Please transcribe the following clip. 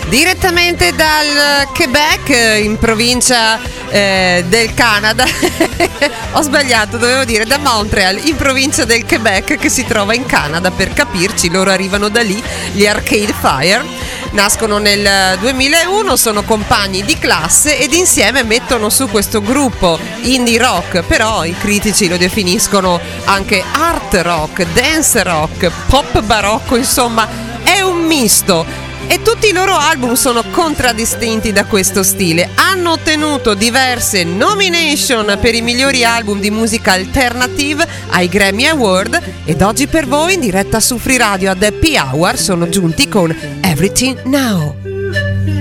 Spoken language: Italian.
Direttamente dal Quebec, in provincia del Canada. Ho sbagliato, dovevo dire da Montreal, in provincia del Quebec, che si trova in Canada, per capirci. Loro arrivano da lì, gli Arcade Fire. Nascono nel 2001, sono compagni di classe ed insieme mettono su questo gruppo indie rock, però i critici lo definiscono anche art rock, dance rock, pop barocco, insomma è un misto. E tutti i loro album sono contraddistinti da questo stile. Hanno ottenuto diverse nomination per i migliori album di musica alternative ai Grammy Award ed oggi per voi in diretta su Free Radio ad Happy Hour sono giunti con Everything Now.